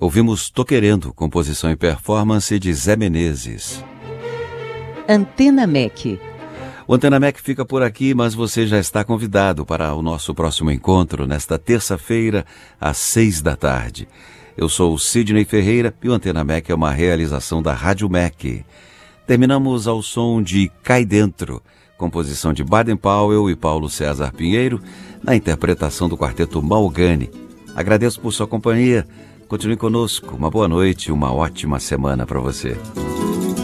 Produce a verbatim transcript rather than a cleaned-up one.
Ouvimos Tô Querendo, composição e performance de Zé Menezes. Antena M E C. O Antena M E C fica por aqui, mas você já está convidado para o nosso próximo encontro, nesta terça-feira, às seis da tarde. Eu sou o Sidney Ferreira e o Antena M E C é uma realização da Rádio M E C. Terminamos ao som de Cai Dentro, composição de Baden Powell e Paulo César Pinheiro, na interpretação do quarteto Malgani. Agradeço por sua companhia. Continue conosco. Uma boa noite e uma ótima semana para você.